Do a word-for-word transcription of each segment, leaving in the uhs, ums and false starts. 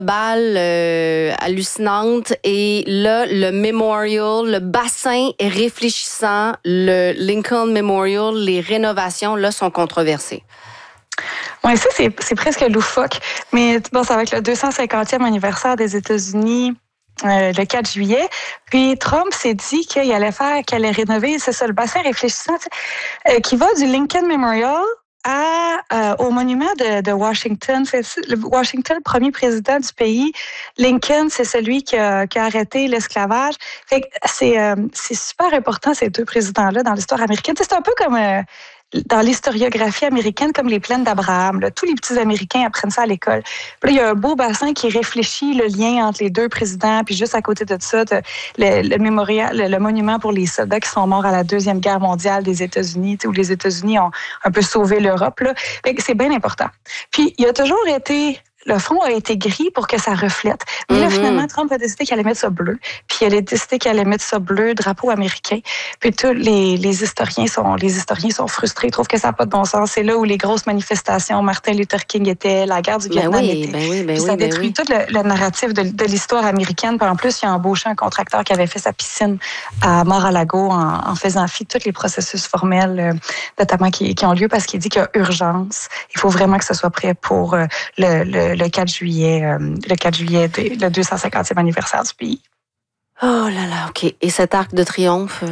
balle euh, hallucinante et là, le Memorial, le bassin réfléchissant, le Lincoln Memorial, les rénovations, là, sont controversées. Oui, ça, c'est, c'est presque loufoque. Mais bon, ça va être le deux cent cinquantième anniversaire des États-Unis euh, le quatre juillet. Puis Trump s'est dit qu'il allait faire, qu'il allait rénover, c'est ça, le bassin réfléchissant, euh, qui va du Lincoln Memorial à, euh, au monument de, de Washington. C'est, le Washington, le premier président du pays. Lincoln, c'est celui qui a, qui a arrêté l'esclavage. Fait que c'est, euh, c'est super important, ces deux présidents-là, dans l'histoire américaine. C'est un peu comme... Euh, dans l'historiographie américaine, comme les plaines d'Abraham. Là. Tous les petits Américains apprennent ça à l'école. Puis là, il y a un beau bassin qui réfléchit le lien entre les deux présidents. Puis juste à côté de ça, le, le mémorial, le, le monument pour les soldats qui sont morts à la Deuxième Guerre mondiale des États-Unis, où les États-Unis ont un peu sauvé l'Europe. Là. Fait que c'est bien important. Puis, il a toujours été... Le fond a été gris pour que ça reflète. Mais là, mm-hmm. finalement, Trump a décidé qu'il allait mettre ça bleu. Puis il a décidé qu'il allait mettre ça bleu, drapeau américain. Puis tous les, les historiens sont les historiens sont frustrés, ils trouvent que ça n'a pas de bon sens. C'est là où les grosses manifestations, Martin Luther King était, la guerre du Vietnam ben oui, était. Ben oui, ben puis ça oui, détruit ben oui. tout le, le narratif de, de l'histoire américaine. Puis en plus, il a embauché un contracteur qui avait fait sa piscine à Mar-a-Lago en, en faisant fi de tous les processus formels, euh, notamment qui, qui ont lieu parce qu'il dit qu'il y a urgence. Il faut vraiment que ce soit prêt pour euh, le, le, le quatre juillet. Le quatre juillet, le deux cent cinquantième anniversaire du pays. Oh là là, OK. Et cet arc de triomphe? Euh...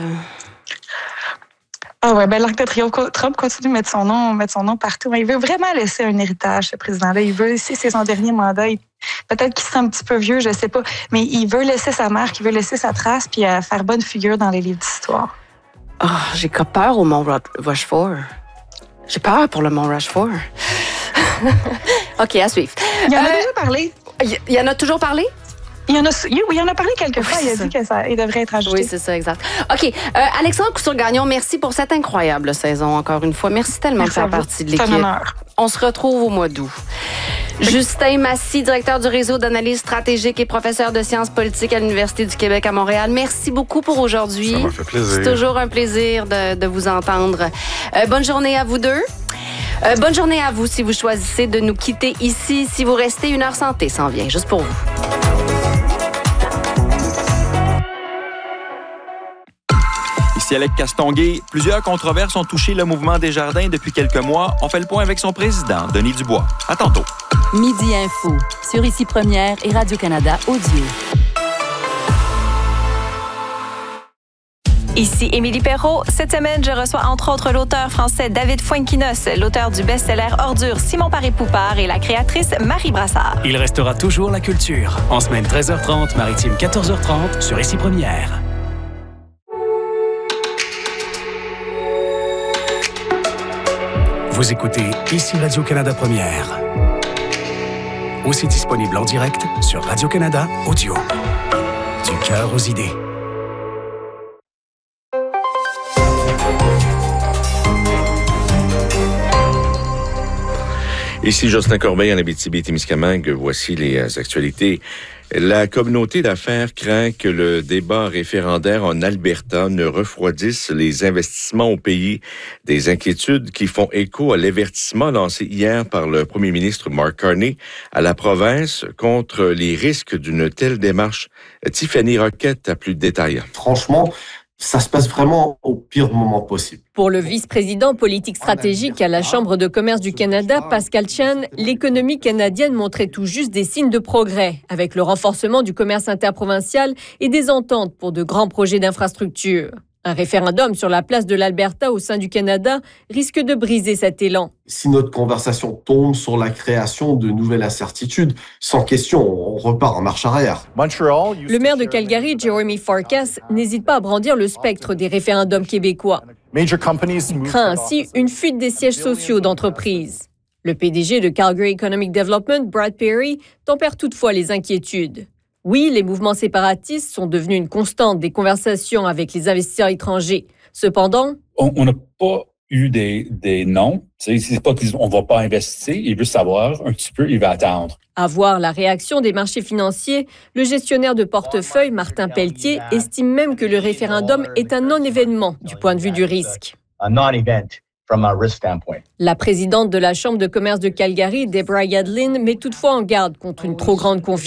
Ah ouais, ben l'arc de triomphe, Trump continue de mettre son nom, mettre son nom partout. Il veut vraiment laisser un héritage, ce président-là. Il veut, si c'est son dernier mandat, il, peut-être qu'il sera un petit peu vieux, je sais pas, mais il veut laisser sa marque, il veut laisser sa trace, puis euh, faire bonne figure dans les livres d'histoire. Oh, j'ai peur au Mont Rushmore. J'ai peur pour le Mont Rushmore. OK, à suivre. Il en a euh, déjà parlé. Il y en a toujours parlé? Il y en a, oui, il en a parlé quelques fois. Oui, il a ça. dit que ça, il devrait être ajouté. Oui, c'est ça, exact. OK. Euh, Alexandre Couture-Gagnon, merci pour cette incroyable saison, encore une fois. Merci tellement merci de faire partie de l'équipe. C'est un honneur. On se retrouve au mois d'août. Oui. Justin Massy, directeur du réseau d'analyse stratégique et professeur de sciences politiques à l'Université du Québec à Montréal. Merci beaucoup pour aujourd'hui. Ça m'a fait plaisir. C'est toujours un plaisir de, de vous entendre. Euh, bonne journée à vous deux. Euh, bonne journée à vous si vous choisissez de nous quitter ici. Si vous restez, une heure santé s'en vient, juste pour vous. Ici Alec Castonguay. Plusieurs controverses ont touché le mouvement Desjardins depuis quelques mois. On fait le point avec son président, Denis Dubois. À tantôt. Midi Info, sur Ici Première et Radio-Canada Audio. Ici Émilie Perrault. Cette semaine, je reçois entre autres l'auteur français David Fuenquinos, l'auteur du best-seller Ordures Simon Paré-Poupard et la créatrice Marie Brassard. Il restera toujours la culture. En semaine treize heures trente, maritime quatorze heures trente, sur Ici Première. Vous écoutez Ici Radio-Canada Première. Aussi disponible en direct sur Radio-Canada Audio. Du cœur aux idées. Ici Jocelyn Corbeil en Abitibi-Témiscamingue. Voici les actualités. La communauté d'affaires craint que le débat référendaire en Alberta ne refroidisse les investissements au pays. Des inquiétudes qui font écho à l'avertissement lancé hier par le premier ministre Mark Carney à la province contre les risques d'une telle démarche. Tiffany Roquette a plus de détails. Franchement, ça se passe vraiment au pire moment possible. Pour le vice-président politique stratégique à la Chambre de commerce du Canada, Pascal Chan, l'économie canadienne montrait tout juste des signes de progrès, avec le renforcement du commerce interprovincial et des ententes pour de grands projets d'infrastructure. Un référendum sur la place de l'Alberta au sein du Canada risque de briser cet élan. Si notre conversation tombe sur la création de nouvelles incertitudes, sans question, on repart en marche arrière. Le maire de Calgary, Jeremy Farkas, n'hésite pas à brandir le spectre des référendums québécois. Il craint ainsi une fuite des sièges sociaux d'entreprises. Le P D G de Calgary Economic Development, Brad Perry, tempère toutefois les inquiétudes. Oui, les mouvements séparatistes sont devenus une constante des conversations avec les investisseurs étrangers. Cependant, on n'a pas eu des, des noms. C'est, c'est pas qu'on ne va pas investir. Il veut savoir un petit peu, il va attendre. À voir la réaction des marchés financiers, le gestionnaire de portefeuille, Martin Pelletier, estime même que le référendum est un non-événement du point de vue du risque. La présidente de la Chambre de commerce de Calgary, Deborah Yadlin, met toutefois en garde contre une trop grande confiance.